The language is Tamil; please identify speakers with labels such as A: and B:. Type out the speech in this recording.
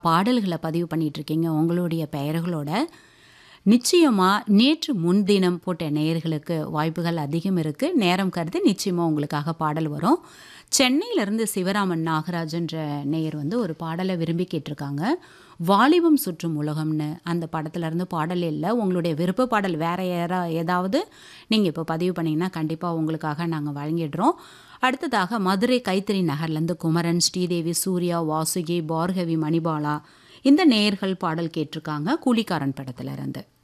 A: பாடல்கள பதிவு பண்ணிட்டுருக்கீங்க உங்களுடைய பெயர்களோட. நிச்சயமா நேற்று முன்தினம் போட்ட நேயர்களுக்கு வாய்ப்புகள் அதிகம் இருக்கு. நேரம் கருதி நிச்சயமா உங்களுக்காக பாடல் வரும். சென்னையிலிருந்து சிவராமன் நாகராஜன்ற நேயர் வந்து ஒரு பாடல விரும்பி கேட்டிருக்காங்க. வாலிபம் சுற்றும் உலகம்னு அந்த படத்துலருந்து பாடல் இல்ல. உங்களுடைய விருப்ப பாடல் வேற ஏதாவது நீங்க இப்போ பதிவு பண்ணீங்கன்னா, கண்டிப்பா உங்களுக்காக நாங்க வழங்கிடுறோம். அடுத்ததாக மதுரை கைத்தறி நகர்லேருந்து குமரன், ஸ்ரீதேவி, சூர்யா, வாசுகி, பார்கவி, மணிபாலா இந்த நேயர்கள் பாடல் கேட்டிருக்காங்க. கூலிக்காரன் படத்துலருந்து.